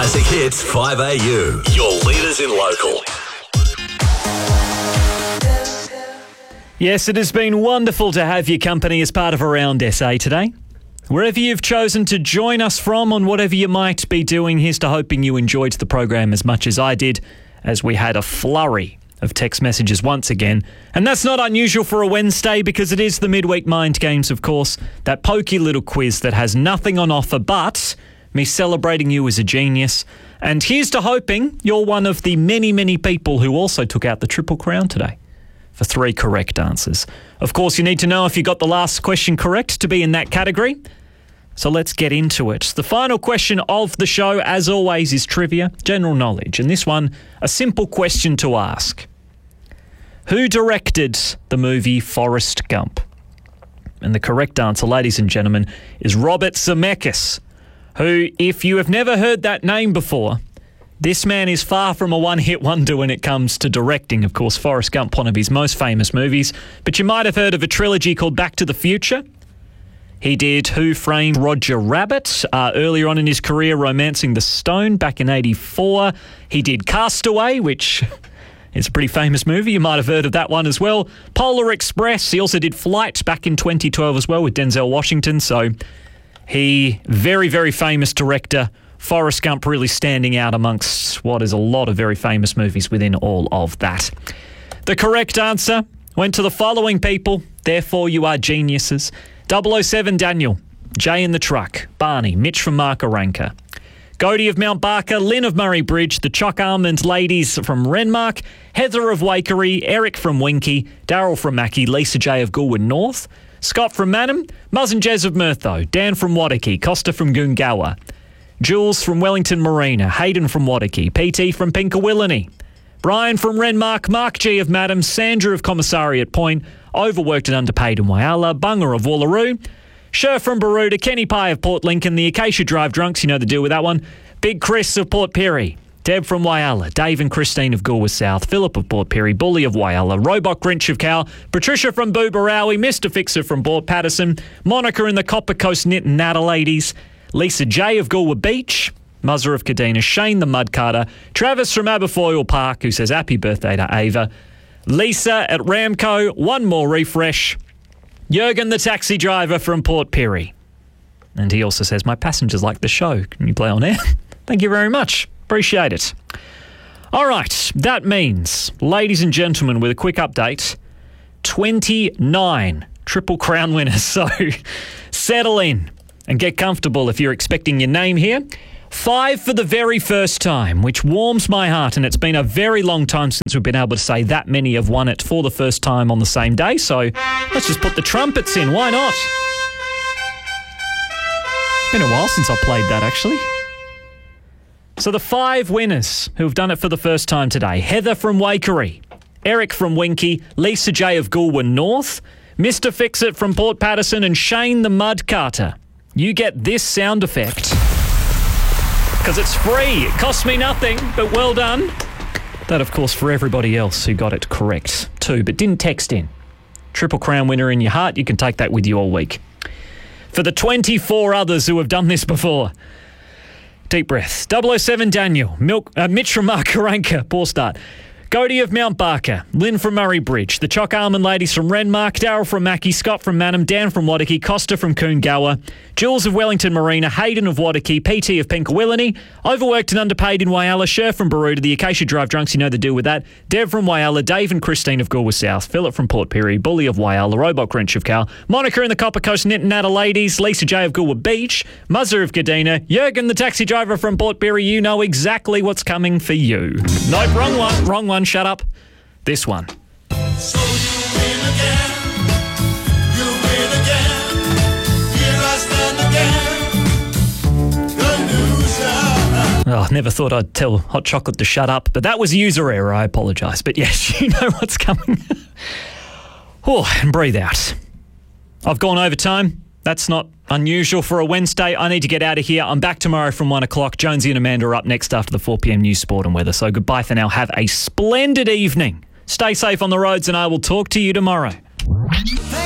Classic Hits 5AU, your leaders in local. Yes, it has been wonderful to have your company as part of Around SA today. Wherever you've chosen to join us from on whatever you might be doing, here's to hoping you enjoyed the program as much as I did, as we had a flurry of text messages once again. And that's not unusual for a Wednesday because it is the Midweek Mind Games, of course, that pokey little quiz that has nothing on offer but me celebrating you as a genius. And here's to hoping you're one of the many, many people who also took out the Triple Crown today for 3 correct answers. Of course, you need to know if you got the last question correct to be in that category. So let's get into it. The final question of the show, as always, is trivia, general knowledge. And this one, a simple question to ask. Who directed the movie Forrest Gump? And the correct answer, ladies and gentlemen, is Robert Zemeckis, who, if you have never heard that name before, this man is far from a one-hit wonder when it comes to directing. Of course, Forrest Gump, one of his most famous movies. But you might have heard of a trilogy called Back to the Future. He did Who Framed Roger Rabbit earlier on in his career, Romancing the Stone back in 1984. He did Castaway, which is a pretty famous movie. You might have heard of that one as well. Polar Express. He also did Flight back in 2012 as well with Denzel Washington. So he, very, very famous director. Forrest Gump really standing out amongst what is a lot of very famous movies within all of that. The correct answer went to the following people. Therefore, you are geniuses. 007 Daniel, Jay in the Truck, Barney, Mitch from Markaranka, Godie of Mount Barker, Lynn of Murray Bridge, the Chock Almond ladies from Renmark, Heather of Waikerie, Eric from Winky, Daryl from Mackie, Lisa J of Goulwood North, Scott from Manham, Muzz and Jez of Murtho, Dan from Wadiki, Costa from Goongawa, Jules from Wellington Marina, Hayden from Wadiki, PT from Pinkawillany, Brian from Renmark, Mark G of Madam, Sandra of Commissariat Point, overworked and underpaid in Whyalla, Bunga of Wallaroo, Sher from Baroda, Kenny Pye of Port Lincoln, the Acacia Drive Drunks, you know the deal with that one, Big Chris of Port Pirie, Deb from Whyalla, Dave and Christine of Goolwa South, Philip of Port Pirie, Bully of Whyalla, Robot Grinch of Cal, Patricia from Boobarawi, Mr. Fixer from Port Patterson, Monica in the Copper Coast Knit and Natta ladies, Lisa J of Goolwa Beach, Muzzer of Kadina, Shane the Mud Carter, Travis from Aberfoyle Park, who says happy birthday to Ava, Lisa at Ramco, one more refresh, Jurgen the taxi driver from Port Pirie. And he also says, my passengers like the show. Can you play on air? Thank you very much. Appreciate it. All right, that means, ladies and gentlemen, with a quick update, 29 Triple Crown winners. So settle in and get comfortable if you're expecting your name here. 5 for the very first time, which warms my heart, and it's been a very long time since we've been able to say that many have won it for the first time on the same day, so let's just put the trumpets in. Why not? Been a while since I played that, actually. So the 5 winners who have done it for the first time today: Heather from Waikerie, Eric from Winky, Lisa J of Goulwood North, Mr. Fixit from Port Patterson, and Shane the Mud Carter. You get this sound effect because it's free. It costs me nothing, but well done. That, of course, for everybody else who got it correct too, but didn't text in. Triple Crown winner in your heart. You can take that with you all week. For the 24 others who have done this before, deep breath. 007 Daniel, Mitch from Markaranka, poor start. Godie of Mount Barker, Lynn from Murray Bridge, the Chock Almond ladies from Renmark, Daryl from Mackie, Scott from Manham, Dan from Wadiki, Costa from Coongawa, Jules of Wellington Marina, Hayden of Wadiki, PT of Pinkawillany, overworked and underpaid in Whyalla, Sher from Baroda, the Acacia Drive Drunks, you know the deal with that, Deb from Whyalla, Dave and Christine of Goolwa South, Philip from Port Pirie, Bully of Whyalla, Robot Grinch of Cal, Monica in the Copper Coast Knit and Natta ladies, Lisa J of Goolwa Beach, Muzzer of Kadina, Jurgen the taxi driver from Port Pirie. You know exactly what's coming for you. Nope, wrong one, shut up. This one. So you win again, here I stand again, the loser. Oh, never thought I'd tell Hot Chocolate to shut up, but that was user error, I apologise. But yes, you know what's coming. Oh, and breathe out. I've gone overtime. That's not unusual for a Wednesday. I need to get out of here. I'm back tomorrow from 1 o'clock. Jonesy and Amanda are up next after the 4 p.m. news, sport and weather. So goodbye for now. Have a splendid evening. Stay safe on the roads and I will talk to you tomorrow.